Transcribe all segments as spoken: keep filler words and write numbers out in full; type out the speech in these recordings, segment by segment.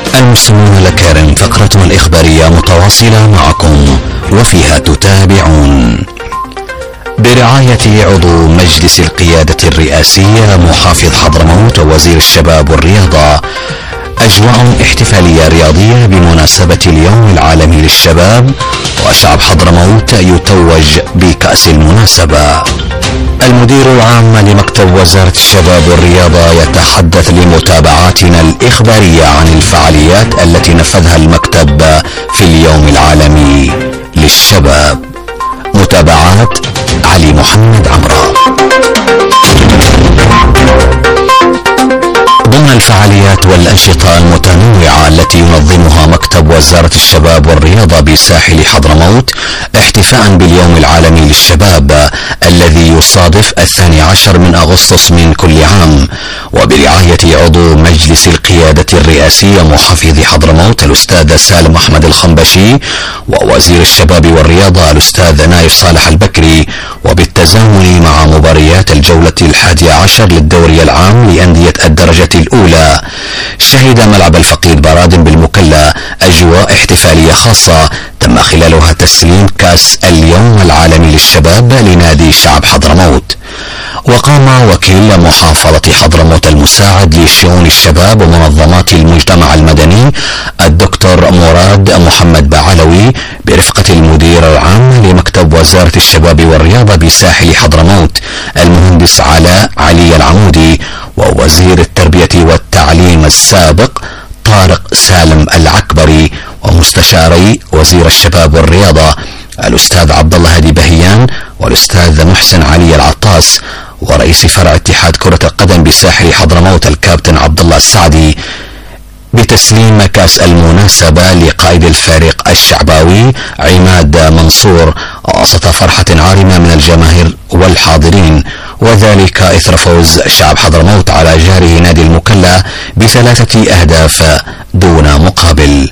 المستمعون الكرام، فقرة الإخبارية متواصلة معكم وفيها تتابعون: برعاية عضو مجلس القيادة الرئاسية محافظ حضرموت ووزير الشباب والرياضة، أجواء احتفالية رياضية بمناسبة اليوم العالمي للشباب، وشعب حضرموت يتوج بكأس المناسبة. المدير العام لمكتب وزارة الشباب والرياضة يتحدث لمتابعاتنا الإخبارية عن الفعاليات التي نفذها المكتب في اليوم العالمي للشباب. متابعات علي محمد عمرو. ضمن الفعاليات والأنشطة المتنوعة التي ينظمها مكتب وزارة الشباب والرياضة بساحل حضرموت، احتفاء باليوم العالمي للشباب الذي يصادف الثاني عشر من أغسطس من كل عام، وبرعاية عضو مجلس القيادة الرئاسية محافظ حضرموت الأستاذ سالم أحمد الخنبشي، ووزير الشباب والرياضة الأستاذ نايف صالح البكري، وبالتزامن مع مباريات الجولة الحادية عشر للدوري العام لأندية الدرجة الأولى. شهد ملعب الفقيد برادن بالمكلا أجواء احتفالية خاصة تم خلالها تسليم كأس اليوم العالمي للشباب لنادي شعب حضرموت. وقام وكيل محافظة حضرموت المساعد لشؤون الشباب ومنظمات المجتمع المدني الدكتور مراد محمد بعلوي برفقة المدير العام لمكتب وزارة الشباب والرياضة بساحل حضرموت المهندس علاء علي العمودي، ووزير التربية والتعليم السابق طارق سالم العكبري، ومستشاري وزير الشباب والرياضة الأستاذ عبد الله هادي بهيان والأستاذ محسن علي العطاس، ورئيس فرع اتحاد كرة القدم بساحل حضرموت الكابتن عبد الله السعدي، بتسليم كأس المناسبة لقائد الفريق الشعباوي عماد منصور وسط فرحة عارمة من الجماهير والحاضرين، وذلك إثر فوز شعب حضرموت على جاره نادي المكلا بثلاثة أهداف دون مقابل.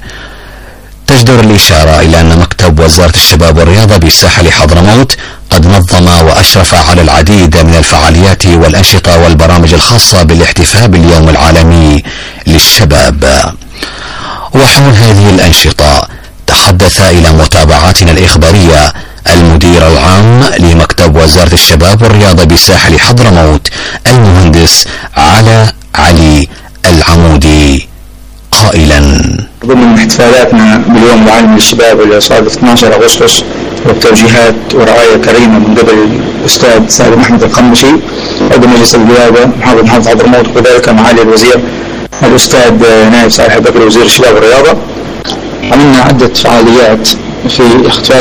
تجدر الإشارة إلى أن مكتب وزارة الشباب والرياضة بساحل حضرموت قد نظم وأشرف على العديد من الفعاليات والأنشطة والبرامج الخاصة بالاحتفاء باليوم العالمي للشباب. وحول هذه الأنشطة تحدث إلى متابعاتنا الإخبارية المدير العام لمكتب وزارة الشباب والرياضة بساحل حضرموت المهندس علاء علي العمودي قائلا: ضمن احتفالاتنا باليوم العالمي للشباب اللي صادف اثني عشر أغسطس والتوجيهات ورعاية كريمة من قبل الأستاذ سالم أحمد الخنبشي عضو مجلس القيادة محافظ محافظة حضرموت، وكذلك معالي الوزير الأستاذ نايف صالح البكري وزير الشباب والرياضة، عملنا عدة فعاليات في احتفال